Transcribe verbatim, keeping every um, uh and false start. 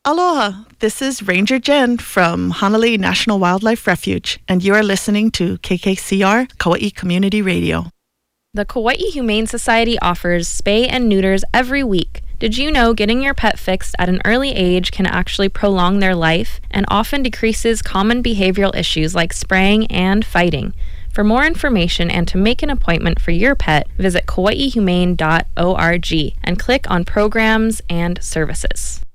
Aloha, this is Ranger Jen from Hanalei National Wildlife Refuge, and you are listening to K K C R Kauai Community Radio. The Kauai Humane Society offers spay and neuters every week. Did you know getting your pet fixed at an early age can actually prolong their life and often decreases common behavioral issues like spraying and fighting? For more information and to make an appointment for your pet, visit kauai humane dot org and click on Programs and Services.